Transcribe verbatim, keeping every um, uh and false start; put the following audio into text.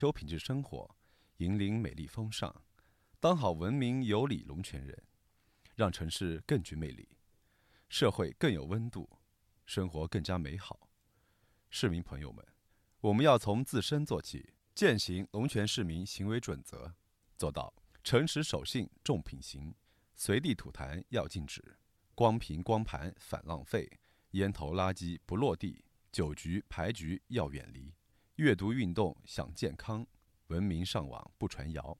求品质生活，引领美丽风尚，当好文明有礼龙泉人，让城市更具魅力，社会更有温度，生活更加美好。市民朋友们，我们要从自身做起，践行龙泉市民行为准则，做到诚实守信重品行，随地吐痰要禁止，光瓶光盘反浪费，烟头垃圾不落地，酒局牌局要远离，阅读运动想健康，文明上网不传谣。